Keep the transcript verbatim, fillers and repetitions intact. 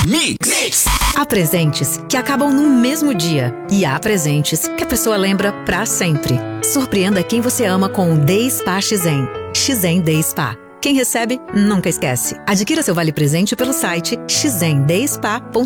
Mix. Há presentes que acabam no mesmo dia e há presentes que a pessoa lembra pra sempre. Surpreenda quem você ama com o Day Spa Shizen. Shizen Day Spa. Quem recebe, nunca esquece. Adquira seu vale presente pelo site shizen day spa ponto com.